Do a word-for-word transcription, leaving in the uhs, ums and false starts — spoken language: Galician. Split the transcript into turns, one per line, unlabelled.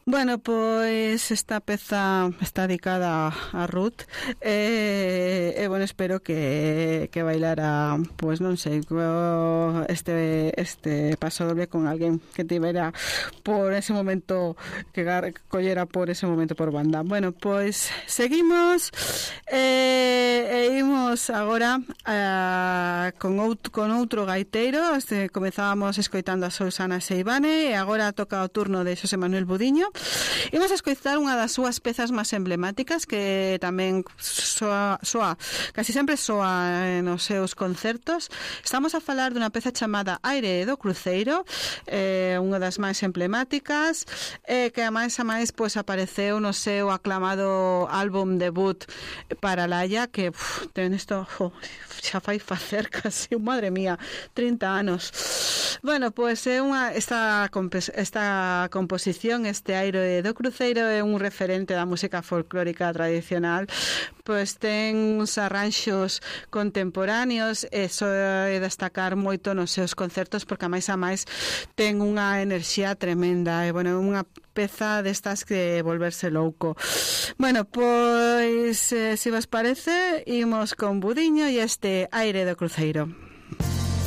Bueno, pois esta peza está dedicada a Ruth e, e bueno, espero que, que bailara, pois non sei, este este paso doble con alguén que tivera por ese momento, que collera por ese momento por banda. Bueno, pois seguimos e, e imos agora a, con, outro, con outro gaiteiro. Este, comezábamos escoitando a Susana Seivane e agora toca o turno de Xosé Manuel Budiño. Imos a escoitar unha das súas pezas máis emblemáticas que tamén soa, soa casi sempre soa nos seus concertos. Estamos a falar dunha peza chamada Aire do Cruceiro, eh, unha das máis emblemáticas, eh, que a máis a máis pois, apareceu no seu aclamado álbum debut para Laia, que uf, ten isto, oh, xa fai facer casi, madre mía, trinta anos. Bueno, pois é unha esta esta composición, este Aire do Cruceiro é un referente da música folclórica tradicional, pois ten uns arranxos contemporáneos e só é destacar moito nos seus concertos porque a máis a máis ten unha enerxía tremenda e bueno, unha peza destas que volverse louco. Bueno, pois eh, se vos parece, imos con Budiño e este Aire do Cruceiro.